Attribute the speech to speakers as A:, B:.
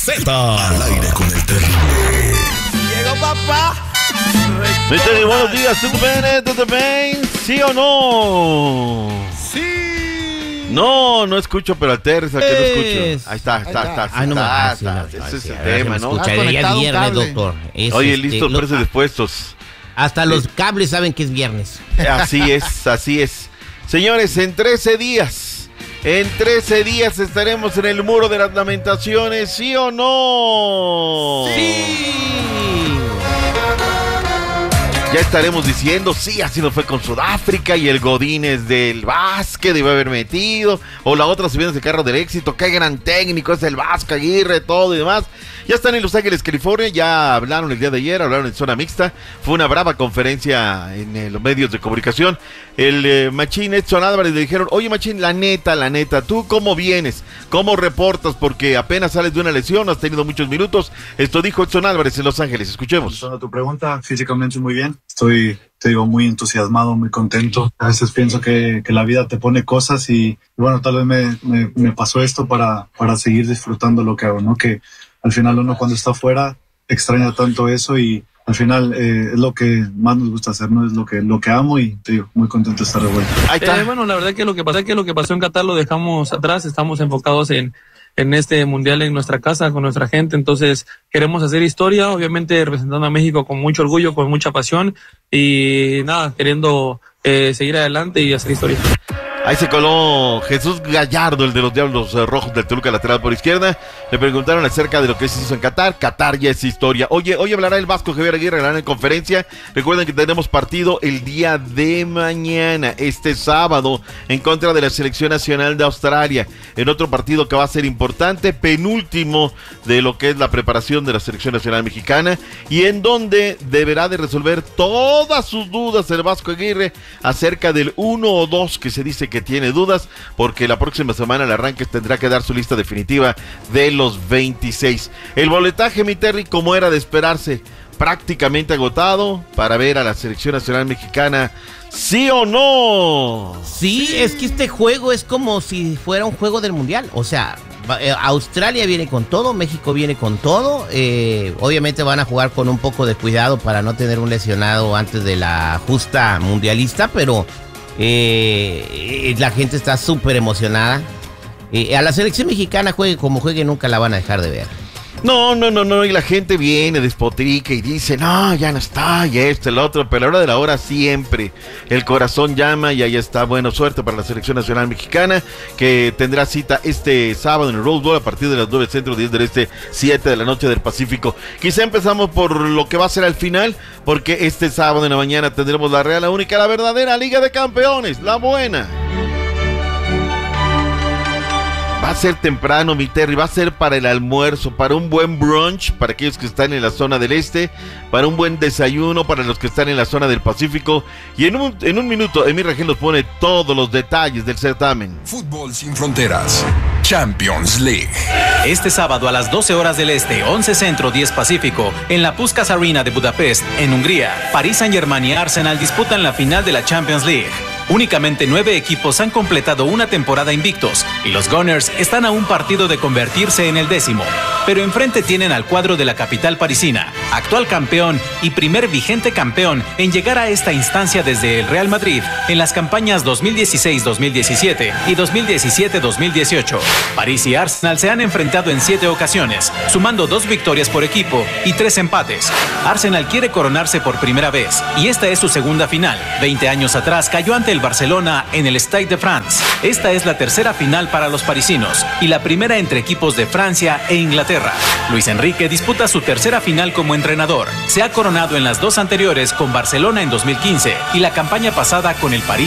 A: Z. Al aire con el terrible.
B: Llegó papá.
C: Mi Terry, buenos días. ¿Todo bien? ¿Sí o no?
B: Sí.
C: No escucho, pero al Terry es el que no escucho. Ahí está. Ese es el tema, ¿no?
D: Escucharía viernes, doctor.
C: Oye, listos, precios dispuestos.
D: Hasta los cables saben que es viernes.
C: Así es. Señores, en 13 días estaremos en el muro de las lamentaciones, ¿sí o no?
D: ¡Sí!
C: Ya estaremos diciendo, sí, así nos fue con Sudáfrica y el Godínez del básquet debe haber metido, o la otra subiendo el carro del éxito, qué gran técnico es el Vasco Aguirre, todo y demás. Ya están en Los Ángeles, California, ya hablaron el día de ayer, hablaron en zona mixta, fue una brava conferencia en los medios de comunicación. El Machín Edson Álvarez le dijeron, oye Machín, la neta, ¿tú cómo vienes? ¿Cómo reportas? Porque apenas sales de una lesión, has tenido muchos minutos. Esto dijo Edson Álvarez en Los Ángeles, escuchemos.
E: A tu pregunta, físicamente muy bien, estoy, te digo, muy entusiasmado, muy contento. A veces pienso que la vida te pone cosas y bueno, tal vez me pasó esto para seguir disfrutando lo que hago, ¿no? Que al final uno cuando está afuera extraña tanto eso y al final es lo que más nos gusta hacer, ¿no? Es lo que amo y te digo, muy contento de estar de vuelta.
C: Ahí está.
F: Bueno, la verdad que lo que pasó en Qatar lo dejamos atrás, estamos enfocados en este mundial en nuestra casa, con nuestra gente, entonces queremos hacer historia, obviamente representando a México con mucho orgullo, con mucha pasión y nada, queriendo seguir adelante y hacer historia.
C: Ahí se coló Jesús Gallardo, el de los Diablos Rojos del Toluca, lateral por izquierda. Le preguntaron acerca de lo que se hizo en Qatar. Qatar ya es historia. Oye, hoy hablará el Vasco Javier Aguirre, hablará en conferencia. Recuerden que tenemos partido el día de mañana, este sábado, en contra de la Selección Nacional de Australia. En otro partido que va a ser importante, penúltimo de lo que es la preparación de la Selección Nacional Mexicana. Y en donde deberá de resolver todas sus dudas el Vasco Aguirre acerca del 1 o 2 que se dice que tiene dudas, porque la próxima semana el arranque tendrá que dar su lista definitiva de los 26. El boletaje, mi Terry, como era de esperarse, prácticamente agotado para ver a la Selección Nacional Mexicana, ¿sí o no?
D: Sí, es que este juego es como si fuera un juego del Mundial, o sea, Australia viene con todo, México viene con todo, obviamente van a jugar con un poco de cuidado para no tener un lesionado antes de la justa mundialista, pero la gente está súper emocionada. A la selección mexicana, juegue como juegue, nunca la van a dejar de ver.
C: No, y la gente viene, despotrica y dice, no, ya no está, y esto, el otro, pero a la hora de la hora siempre el corazón llama y ahí está. Bueno, suerte para la Selección Nacional Mexicana, que tendrá cita este sábado en el Rose Bowl a partir de las 9 centro, 10 del este, 7 de la noche del Pacífico. Quizá empezamos por lo que va a ser al final, porque este sábado en la mañana tendremos la real, la única, la verdadera Liga de Campeones, la buena. Va a ser temprano, mi Terry, va a ser para el almuerzo, para un buen brunch, para aquellos que están en la zona del este, para un buen desayuno, para los que están en la zona del Pacífico. Y en un minuto, Emir Rangel nos pone todos los detalles del certamen.
A: Fútbol sin fronteras, Champions League.
G: Este sábado a las 12 horas del este, 11 centro, 10 pacífico, en la Puskás Arena de Budapest, en Hungría, Paris Saint-Germain y Arsenal disputan la final de la Champions League. Únicamente 9 equipos han completado una temporada invictos y los Gunners están a un partido de convertirse en el 10º. Pero enfrente tienen al cuadro de la capital parisina, actual campeón y primer vigente campeón en llegar a esta instancia desde el Real Madrid en las campañas 2016-2017 y 2017-2018. París y Arsenal se han enfrentado en 7 ocasiones, sumando 2 victorias por equipo y 3 empates. Arsenal quiere coronarse por primera vez y esta es su segunda final. 20 años atrás cayó ante el Barcelona en el Stade de France. Esta es la tercera final para los parisinos y la primera entre equipos de Francia e Inglaterra. Luis Enrique disputa su tercera final como entrenador. Se ha coronado en las 2 anteriores con Barcelona en 2015 y la campaña pasada con el París